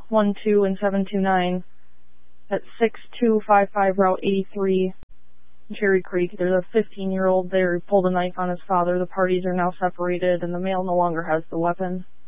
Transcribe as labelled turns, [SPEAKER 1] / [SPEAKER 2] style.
[SPEAKER 1] 712 and 729 at 6255 Route 83, Cherry Creek. There's a 15-year-old there who pulled a knife on his father. The parties are now separated, and the male no longer has the weapon.